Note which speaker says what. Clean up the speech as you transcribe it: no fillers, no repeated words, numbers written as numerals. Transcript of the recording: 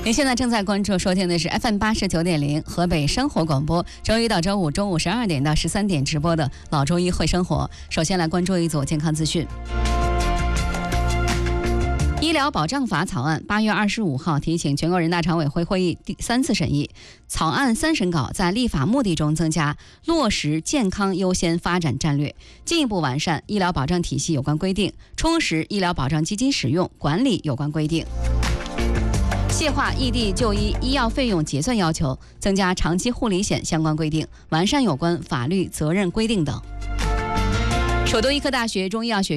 Speaker 1: 您现在正在关注收听的是 FM89.0 河北生活广播，周一到周五中午12点到13点直播的老周一会生活。首先来关注一组健康资讯。医疗保障法草案8月25号提请全国人大常委会会议第3次审议。草案3审稿在立法目的中增加落实健康优先发展战略，进一步完善医疗保障体系有关规定，充实医疗保障基金使用管理有关规定，细化异地就医医药费用结算要求，增加长期护理险相关规定，完善有关法律责任规定等。首都医科大学中医药学院